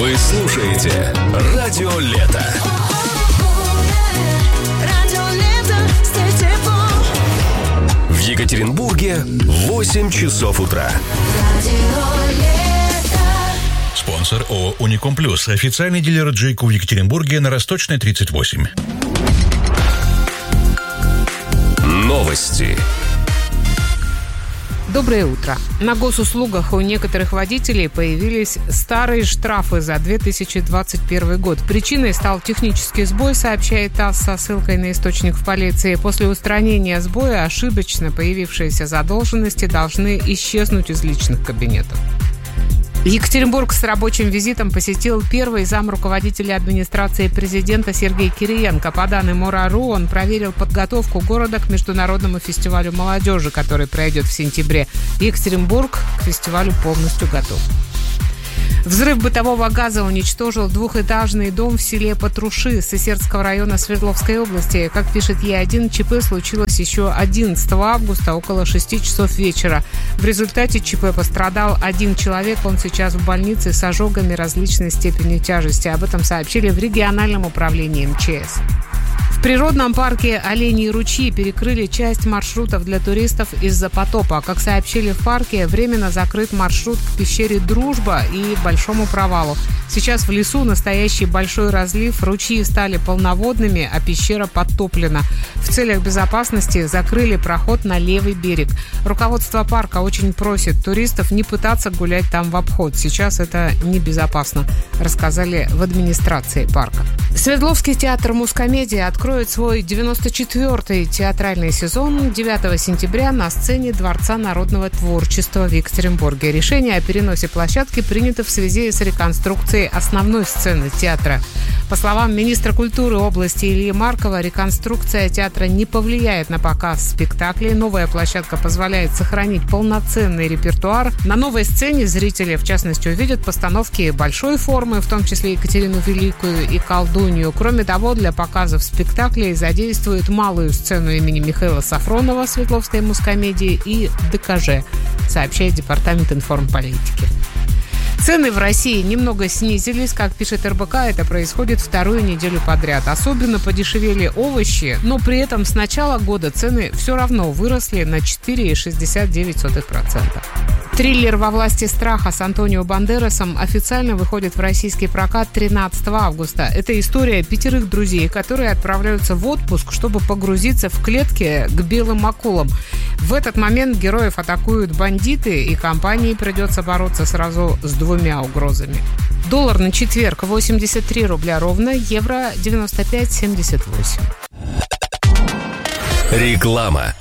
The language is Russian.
Вы слушаете Радио Лето. В Екатеринбурге 8 часов утра. Спонсор ООО «Уником Плюс». Официальный дилер Джейко в Екатеринбурге на Росточной, 38. Новости. Доброе утро. На госуслугах у некоторых водителей появились старые штрафы за 2021 год. Причиной стал технический сбой, сообщает ТАСС со ссылкой на источник в полиции. После устранения сбоя ошибочно появившиеся задолженности должны исчезнуть из личных кабинетов. Екатеринбург с рабочим визитом посетил первый зам руководителя администрации президента Сергей Кириенко. По данным ОРА.ру, он проверил подготовку города к международному фестивалю молодежи, который пройдет в сентябре. Екатеринбург к фестивалю полностью готов. Взрыв бытового газа уничтожил двухэтажный дом в селе Патруши Сысердского района Свердловской области. Как пишет Е1, ЧП случилось еще 11 августа около 6 часов вечера. В результате ЧП пострадал один человек. Он сейчас в больнице с ожогами различной степени тяжести. Об этом сообщили в региональном управлении МЧС. В природном парке «Оленьи ручьи» перекрыли часть маршрутов для туристов из-за потопа. Как сообщили в парке, временно закрыт маршрут к пещере «Дружба» и Большому провалу. Сейчас в лесу настоящий большой разлив, ручьи стали полноводными, а пещера подтоплена. В целях безопасности закрыли проход на левый берег. Руководство парка очень просит туристов не пытаться гулять там в обход. Сейчас это небезопасно, рассказали в администрации парка. Свердловский театр «Мускомедия» откроет свой 94-й театральный сезон 9 сентября на сцене Дворца народного творчества в Екатеринбурге. Решение о переносе площадки принято в связи с реконструкцией основной сцены театра. По словам министра культуры области Ильи Маркова, реконструкция театра не повлияет на показ спектаклей. Новая площадка позволяет сохранить полноценный репертуар. На новой сцене зрители, в частности, увидят постановки большой формы, в том числе Екатерину Великую и Колдунью. Кроме того, для показов спектаклей задействуют малую сцену имени Михаила Сафронова Свердловской Мускомедии и ДКЖ, сообщает Департамент информполитики. Цены в России немного снизились. Как пишет РБК, это происходит вторую неделю подряд. Особенно подешевели овощи, но при этом с начала года цены все равно выросли на 4,69%. Триллер «Во власти страха» с Антонио Бандерасом официально выходит в российский прокат 13 августа. Это история 5 друзей, которые отправляются в отпуск, чтобы погрузиться в клетки к белым акулам. В этот момент героев атакуют бандиты, и компании придется бороться сразу с 2 угрозами. Доллар на четверг 83 рубля ровно, евро 95,78. Реклама.